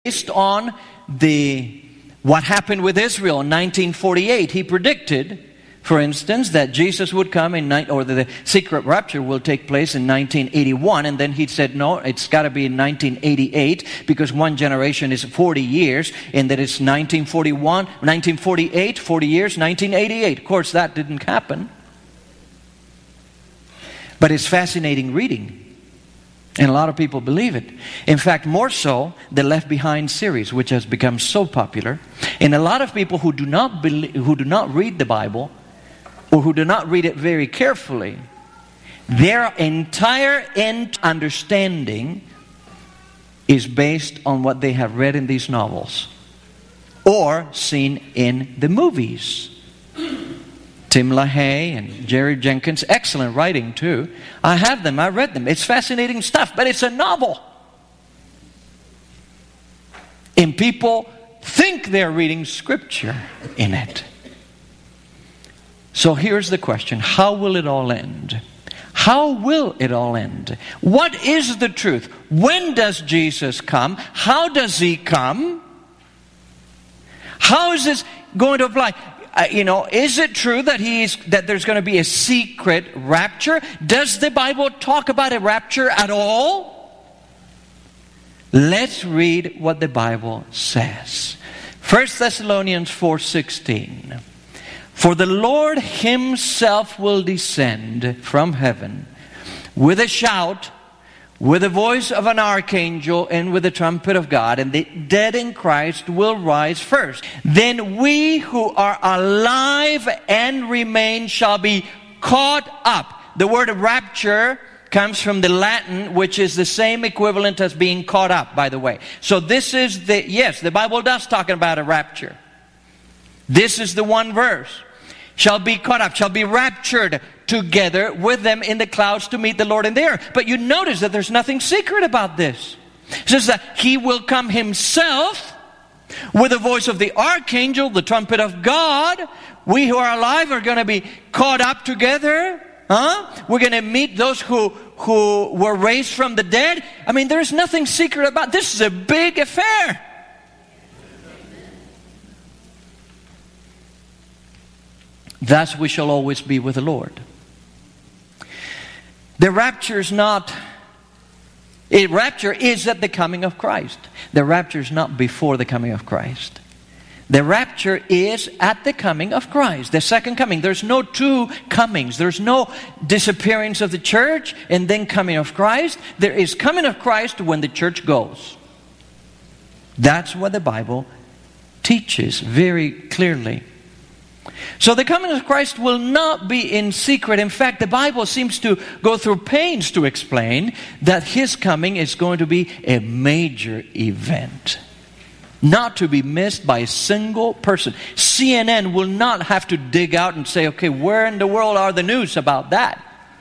based on what happened with Israel in 1948. He predicted, for instance, that Jesus would come or the secret rapture will take place in 1981, and then he said, no, it's got to be in 1988, because one generation is 40 years, and that it's 1948, 40 years, 1988. Of course, that didn't happen. But it's fascinating reading. And a lot of people believe it. In fact, more so, the Left Behind series, which has become so popular. And a lot of people who do not read the Bible, or who do not read it very carefully, their entire understanding is based on what they have read in these novels or seen in the movies. Tim LaHaye and Jerry Jenkins, excellent writing too. I have them, I read them. It's fascinating stuff, but it's a novel. And people think they're reading Scripture in it. So here's the question: how will it all end? How will it all end? What is the truth? When does Jesus come? How does He come? How is this going to apply? Is it true that there's going to be a secret rapture? Does the Bible talk about a rapture at all? Let's read what the Bible says. 1 Thessalonians 4:16. For the Lord Himself will descend from heaven with a shout, with the voice of an archangel, and with the trumpet of God, and the dead in Christ will rise first. Then we who are alive and remain shall be caught up. The word rapture comes from the Latin, which is the same equivalent as being caught up, by the way. So this is the Bible does talk about a rapture. This is the one verse. Shall be caught up, shall be raptured together with them in the clouds to meet the Lord in the air. But you notice that there's nothing secret about this. It says that He will come Himself with the voice of the archangel, the trumpet of God. We who are alive are going to be caught up together. We're going to meet those who were raised from the dead. I mean, there's nothing secret about this. Is a big affair. Thus we shall always be with the Lord. The rapture is not... A rapture is at the coming of Christ. The rapture is not before the coming of Christ. The rapture is at the coming of Christ. The second coming. There's no two comings. There's no disappearance of the church and then coming of Christ. There is coming of Christ when the church goes. That's what the Bible teaches very clearly. So the coming of Christ will not be in secret. In fact, the Bible seems to go through pains to explain that His coming is going to be a major event, not to be missed by a single person. CNN will not have to dig out and say, okay, where in the world are the news about that?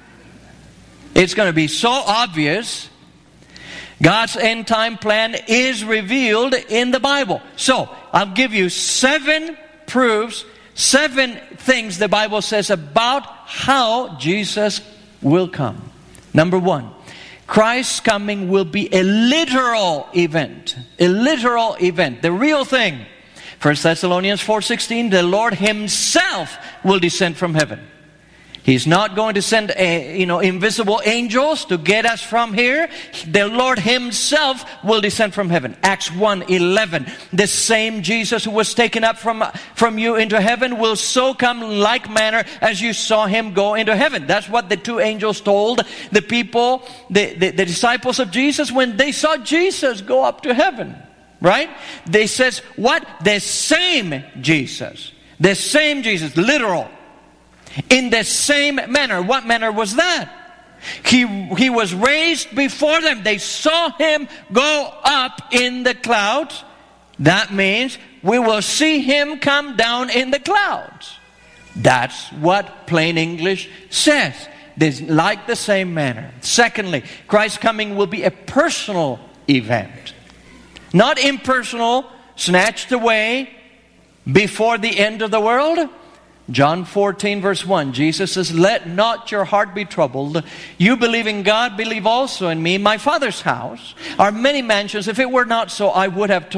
It's going to be so obvious. God's end time plan is revealed in the Bible. So, I'll give you 7 proofs, 7 things the Bible says about how Jesus will come. Number 1, Christ's coming will be a literal event. A literal event. The real thing. 1 Thessalonians 4:16, the Lord Himself will descend from heaven. He's not going to send invisible angels to get us from here. The Lord Himself will descend from heaven. Acts 1:11. The same Jesus who was taken up from you into heaven will so come in like manner as you saw Him go into heaven. That's what the 2 angels told the people, the disciples of Jesus, when they saw Jesus go up to heaven. Right? They says, what? The same Jesus. The same Jesus. Literal. In the same manner. What manner was that? He was raised before them. They saw Him go up in the clouds. That means we will see Him come down in the clouds. That's what plain English says. There's like the same manner. Secondly, Christ's coming will be a personal event. Not impersonal, snatched away before the end of the world. John 14 verse 1, Jesus says, "Let not your heart be troubled. You believe in God, believe also in me. My Father's house are many mansions. If it were not so, I would have told